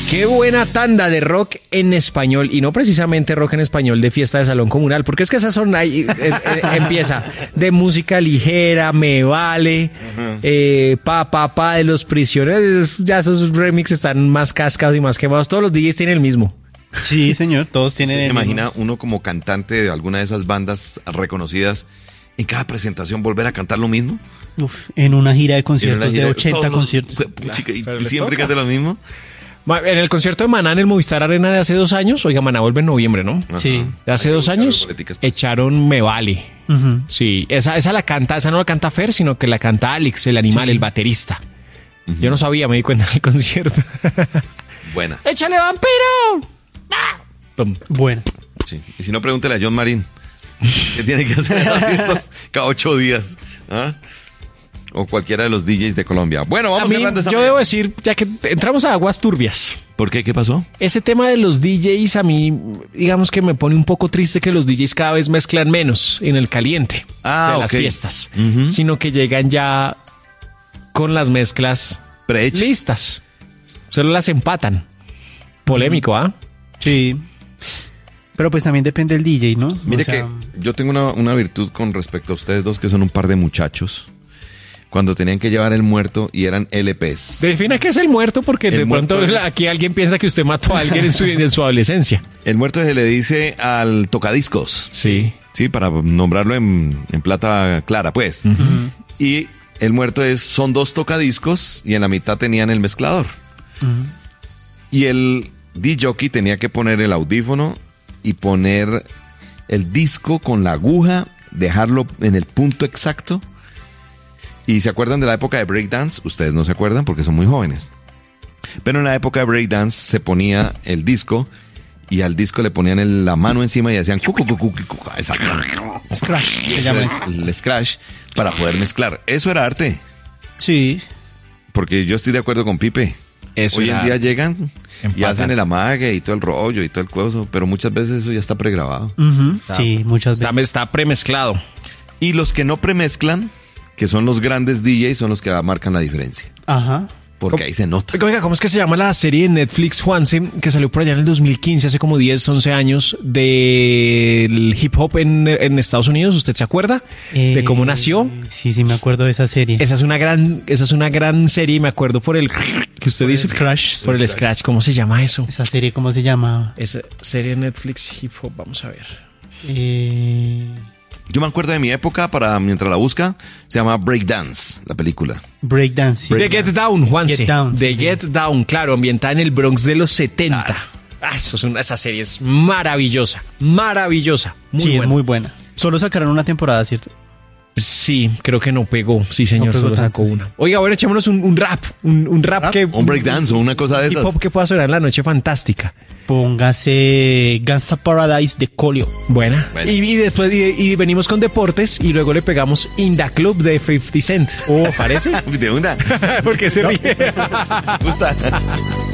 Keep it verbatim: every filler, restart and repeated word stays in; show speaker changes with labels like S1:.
S1: Qué buena tanda de rock en español, y no precisamente rock en español de fiesta de salón comunal, porque es que esas son ahí, eh, eh, empieza de música ligera, Me Vale, uh-huh. eh, pa, pa, pa de Los Prisioneros, ya esos remixes están más cascados y más quemados, todos los D Js tienen el mismo.
S2: Sí, señor, todos tienen el
S3: mismo. ¿Se imagina
S2: mismo?
S3: Uno como cantante de alguna de esas bandas reconocidas, en cada presentación volver a cantar lo mismo?
S2: Uf, en una gira de conciertos
S3: gira,
S2: de ochenta
S3: los,
S2: conciertos.
S3: Puchica, y siempre canta lo mismo.
S1: En el concierto de Maná en el Movistar Arena de hace dos años, oiga, Maná vuelve en noviembre, ¿no?
S2: Sí.
S1: De hace dos años echaron Me Vale. Uh-huh. Sí, esa, esa la canta, esa no la canta Fer, sino que la canta Alex, el animal, sí. el baterista. Uh-huh. Yo no sabía, me di cuenta en el concierto.
S3: Buena.
S1: ¡Échale, vampiro! ¡Ah!
S2: Buena.
S3: Sí. Y si no, pregúntele a John Marín, ¿qué tiene que hacer cada ocho días? ¿Ah? O cualquiera de los D Js de Colombia. Bueno, vamos
S1: mí,
S3: cerrando esta
S1: Yo
S3: manera.
S1: debo decir, ya que entramos a aguas turbias.
S3: ¿Por qué? ¿Qué pasó?
S1: Ese tema de los D Js a mí, digamos que me pone un poco triste que los D Js cada vez mezclan menos en el caliente
S3: ah,
S1: de
S3: okay.
S1: las fiestas.
S3: Uh-huh.
S1: Sino que llegan ya con las mezclas
S3: Pre-hecha.
S1: listas. Solo las empatan. Polémico, ¿ah? ¿eh?
S2: Sí. Pero pues también depende del D J, ¿no?
S3: Mire
S2: o sea...
S3: que yo tengo una, una virtud con respecto a ustedes dos, que son un par de muchachos. Cuando tenían que llevar el muerto y eran L Pes.
S1: Defina qué es el muerto, porque
S3: el
S1: de pronto
S3: es...
S1: aquí alguien piensa que usted mató a alguien en su, en su adolescencia.
S3: El muerto se le dice al tocadiscos.
S1: Sí.
S3: Sí, para nombrarlo en, en plata clara, pues.
S1: Uh-huh.
S3: Y el muerto es, son dos tocadiscos y en la mitad tenían el mezclador. Uh-huh. Y el D-jockey tenía que poner el audífono y poner el disco con la aguja, dejarlo en el punto exacto. ¿Y se acuerdan de la época de breakdance? Ustedes no se acuerdan porque son muy jóvenes. Pero en la época de breakdance se ponía el disco y al disco le ponían el, la mano encima y hacían cucu, cucu, cucu, exacto.
S2: Scratch. Se
S3: llama eso. El, el scratch para poder mezclar. Eso era arte.
S2: Sí.
S3: Porque yo estoy de acuerdo con Pipe.
S1: Eso
S3: Hoy en día llegan
S1: empatan.
S3: y hacen el amague y todo el rollo y todo el cueso, pero muchas veces eso ya está pregrabado.
S2: Uh-huh. Sí, muchas veces.
S1: Está, está premezclado.
S3: Y los que no premezclan, que son los grandes D Js, son los que marcan la diferencia.
S2: Ajá.
S3: Porque ahí se nota.
S1: Oiga, ¿cómo es que se llama la serie de Netflix, Juanse, que salió por allá en el dos mil quince, hace como diez, once años, del hip hop en, en Estados Unidos? ¿Usted se acuerda eh, de cómo nació?
S2: Sí, sí, me acuerdo de esa serie.
S1: Esa es una gran, esa es una gran serie y me acuerdo por el que usted
S2: por
S1: dice.
S2: El scratch.
S1: Por el, el scratch. ¿Cómo se llama eso?
S2: Esa serie, ¿cómo se llama?
S1: Esa serie de Netflix, hip hop, vamos a ver.
S2: Eh...
S3: Yo me acuerdo de mi época, para mientras la busca, se llama Breakdance, la película.
S2: Breakdance. Sí.
S1: The Get Down, Juanse.
S2: Get Down,
S1: The
S2: sí.
S1: Get Down, claro, ambientada en el Bronx de los setenta. Claro. Ah, eso es una, esa serie es maravillosa, maravillosa. Muy
S2: sí,
S1: buena.
S2: es muy buena. Solo sacaron una temporada, ¿cierto?
S1: Sí, creo que no pegó. Sí, señor, no pegó solo tanto, sacó sí. una. Oiga, bueno, echémonos un, un rap. Un, un rap, rap que...
S3: Un breakdance o una cosa de esas.
S1: Hip hop que pueda sonar en la noche fantástica.
S2: Póngase Gangsta Paradise de Colio.
S1: Buena. Bueno. Y, y después y, y venimos con deportes y luego le pegamos In Da Club de cincuenta Cent. ¿Oh, parece?
S3: De una.
S1: Porque se ríe.
S3: Me gusta.